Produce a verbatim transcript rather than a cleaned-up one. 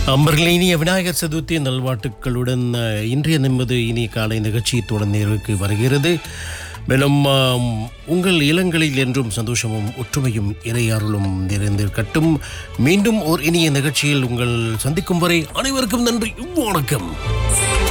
அம்பர்களே, இனிய விநாயகர் சதுர்த்தி நல்வாழ்த்துக்களுடன் அஹ், இன்றைய நிம்மது இனிய காலை நிகழ்ச்சி தொடர் நேர்வுக்கு வருகிறது. மேலும் ஆம், உங்கள் இல்லங்களில் என்றும் சந்தோஷமும் ஒற்றுமையும் இறையாருளும் நிறைந்திருக்கட்டும். மீண்டும் ஓர் இனிய நிகழ்ச்சியில் உங்கள் சந்திக்கும் வரை அனைவருக்கும் நன்றி, வணக்கம்.